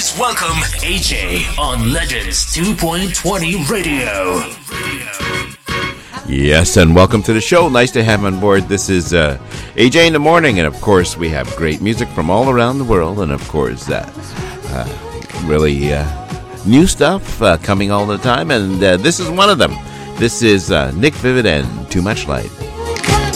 Please welcome AJ on Legends 2.20 Radio. Yes, and welcome to the show. Nice to have on board. This is AJ in the morning, and of course we have great music from all around the world, and of course really new stuff coming all the time, and this is one of them. This is Nick Vivid and Too Much Light.